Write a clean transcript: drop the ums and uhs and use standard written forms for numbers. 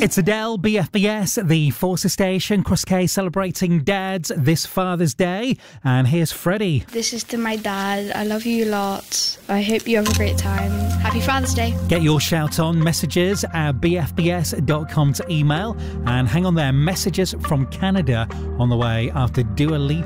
It's Adele, BFBS, the Forces Station, Cross K celebrating dads this Father's Day. And here's Freddie. This is to my dad. I love you lots. I hope you have a great time. Happy Father's Day. Get your shout on messages at bfbs.com to email. And hang on there, messages from Canada on the way after Dua Lipa.